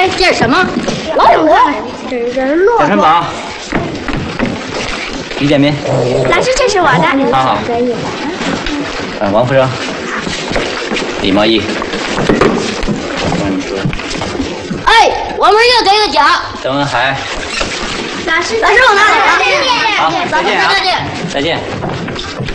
哎，这是什么？老虎。 这是骆小陈宝，李建民。 老师，这是我的。 好。王福生。李茂义。 哎，我们又得个奖。 邓文海。 老师， 我拿来了。 好，再见啊！ 再见。 再见。